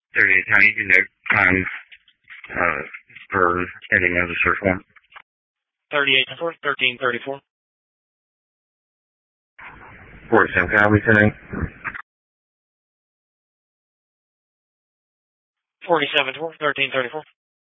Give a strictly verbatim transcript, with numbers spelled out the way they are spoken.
thirty-eight County, you can note time uh, for ending of the search warrant. thirty-eight four, thirteen thirty-four. forty-seven County, today. forty-seven four, thirteen thirty-four.